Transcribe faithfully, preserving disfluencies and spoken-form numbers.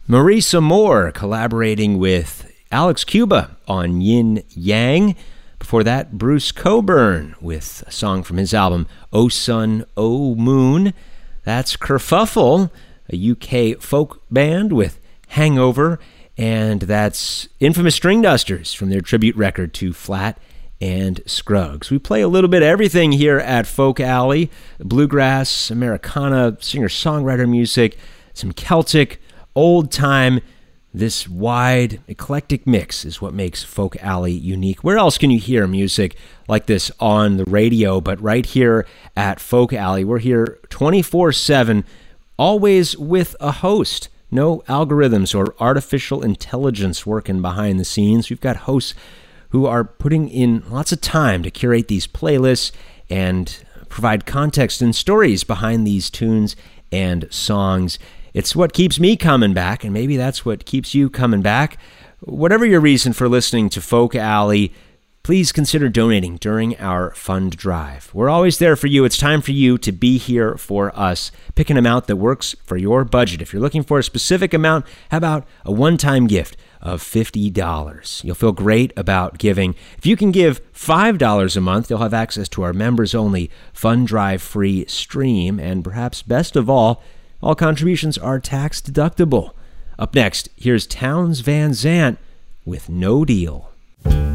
Marisa Moore collaborating with Alex Cuba on Yin Yang. Before that, Bruce Cockburn with a song from his album, O Sun, O Moon. That's Kerfuffle, a U K folk band with Hangover. And that's Infamous Stringdusters from their tribute record to Flat and Scruggs. We play a little bit of everything here at Folk Alley. Bluegrass, Americana, singer-songwriter music, some Celtic, old time. This wide, eclectic mix is what makes Folk Alley unique. Where else can you hear music like this on the radio? But right here at Folk Alley, we're here twenty-four seven, always with a host. No algorithms or artificial intelligence working behind the scenes. We've got hosts who are putting in lots of time to curate these playlists and provide context and stories behind these tunes and songs. It's what keeps me coming back, and maybe that's what keeps you coming back. Whatever your reason for listening to Folk Alley, please consider donating during our fund drive. We're always there for you. It's time for you to be here for us. Pick an amount that works for your budget. If you're looking for a specific amount, how about a one-time gift of fifty dollars? You'll feel great about giving. If you can give five dollars a month, you'll have access to our members-only fund drive-free stream, and perhaps best of all, all contributions are tax-deductible. Up next, here's Townes Van Zandt with No Deal.